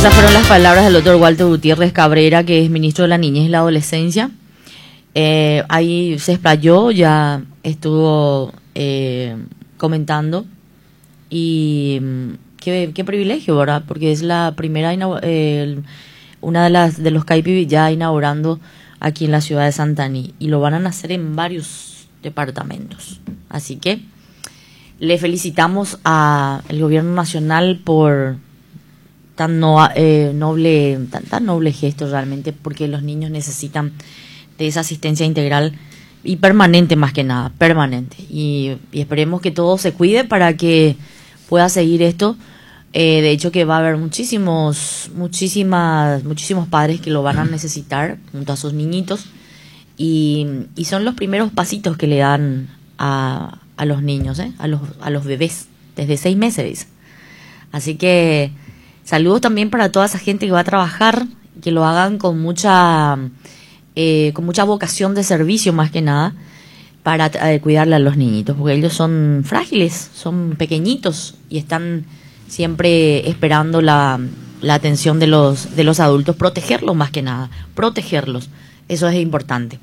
Esas fueron las palabras del doctor Walter Gutiérrez Cabrera, que es ministro de la Niñez y la Adolescencia. Ahí se explayó, ya estuvo comentando. Y qué privilegio, ¿verdad? Porque es la primera, una de los CAIPI ya inaugurando aquí en la ciudad de Santani. Y lo van a hacer en varios departamentos. Así que le felicitamos al gobierno nacional por tan noble gesto realmente, porque los niños necesitan de esa asistencia integral y permanente, más que nada, permanente. Y esperemos que todo se cuide para que pueda seguir esto. De hecho que va a haber muchísimos padres que lo van a necesitar junto a sus niñitos, y son los primeros pasitos que le dan a los niños, a los bebés, desde 6 meses. Así que saludos también para toda esa gente que va a trabajar, que lo hagan con mucha vocación de servicio, más que nada, para cuidarle a los niñitos, porque ellos son frágiles, son pequeñitos y están siempre esperando la atención de los adultos, protegerlos más que nada, protegerlos, eso es importante.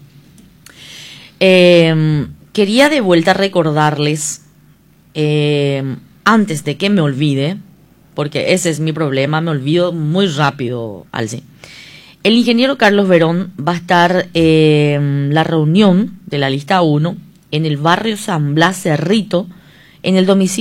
Quería de vuelta recordarles, antes de que me olvide, porque ese es mi problema, me olvido muy rápido, Alce. El ingeniero Carlos Verón va a estar en la reunión de la lista 1 en el barrio San Blas Cerrito, en el domicilio